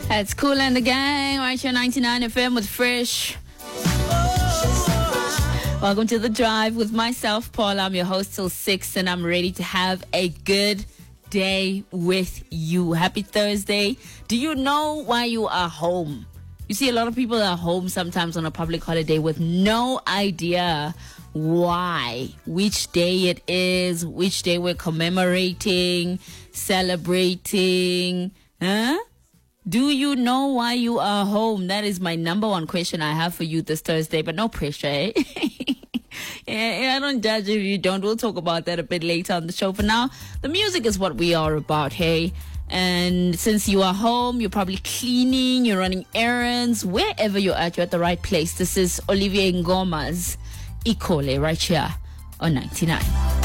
It's Cool and the Gang, right here 99 FM with Fresh. Welcome to The Drive with myself, Paul. I'm your host till 6, and I'm ready to have a good day with you. Happy Thursday. Do you know why you are home? You see, a lot of people are home sometimes on a public holiday with no idea why, which day it is, which day we're commemorating, celebrating. Do you know why you are home? That is my number one question I have for you this Thursday, but no pressure, eh? Yeah, I don't judge if you don't. We'll talk about that a bit later on the show. For now, the music is what we are about, hey? And since you are home, you're probably cleaning, you're running errands, wherever you're at the right place. This is Olivier Ngoma's Ikole right here on 99.